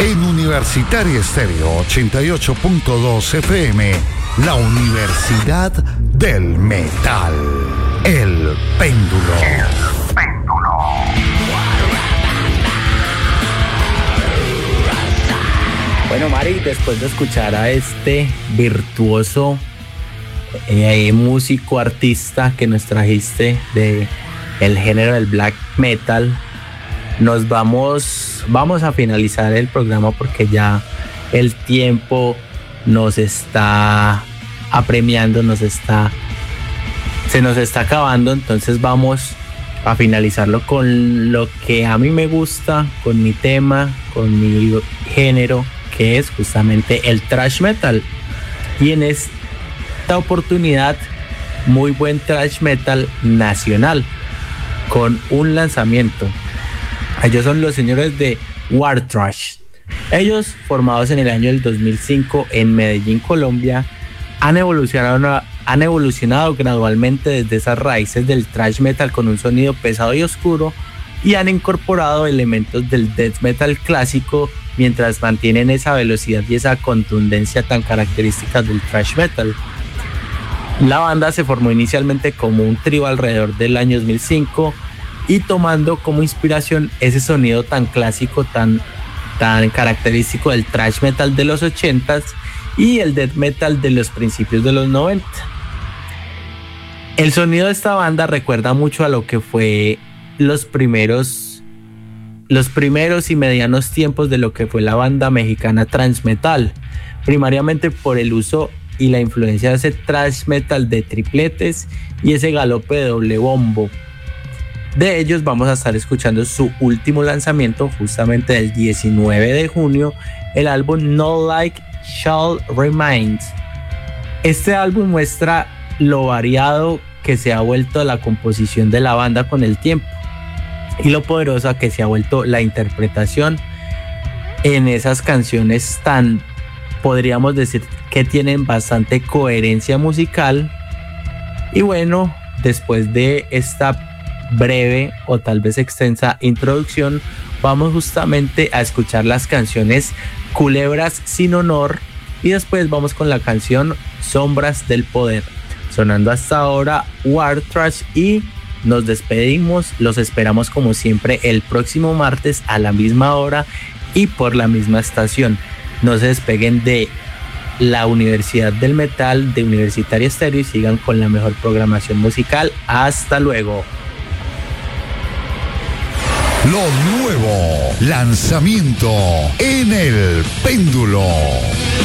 En Universitaria Estéreo 88.2 FM, la Universidad del Metal. El Péndulo. Bueno, Mari, después de escuchar a este virtuoso músico, artista que nos trajiste de el género del black metal, nos vamos a finalizar el programa porque ya el tiempo nos está apremiando, se nos está acabando. Entonces vamos a finalizarlo con lo que a mí me gusta, con mi tema, con mi género, que es justamente el thrash metal. Y en esta oportunidad, muy buen thrash metal nacional, con un lanzamiento. Ellos son los señores de War Trash. Ellos, formados en el año del 2005 en Medellín, Colombia, han evolucionado gradualmente desde esas raíces del thrash metal con un sonido pesado y oscuro, y han incorporado elementos del death metal clásico mientras mantienen esa velocidad y esa contundencia tan características del thrash metal. La banda se formó inicialmente como un trío alrededor del año 2005 y tomando como inspiración ese sonido tan clásico, tan característico del thrash metal de los 80s y el death metal de los principios de los 90. El sonido de esta banda recuerda mucho a lo que fue los primeros y medianos tiempos de lo que fue la banda mexicana Transmetal, primariamente por el uso y la influencia de ese thrash metal de tripletes y ese galope de doble bombo. De ellos vamos a estar escuchando su último lanzamiento, justamente del 19 de junio, el álbum No Like Shall Remain. Este álbum muestra lo variado que se ha vuelto la composición de la banda con el tiempo y lo poderosa que se ha vuelto la interpretación en esas canciones tan, podríamos decir, que tienen bastante coherencia musical. Y bueno, después de esta breve o tal vez extensa introducción, vamos justamente a escuchar las canciones Culebras sin Honor y después vamos con la canción Sombras del Poder. Sonando hasta ahora War Trash y nos despedimos. Los esperamos como siempre el próximo martes a la misma hora y por la misma estación. No se despeguen de la Universidad del Metal de Universitaria Estéreo y sigan con la mejor programación musical. Hasta luego. Lo nuevo, lanzamiento en el Péndulo.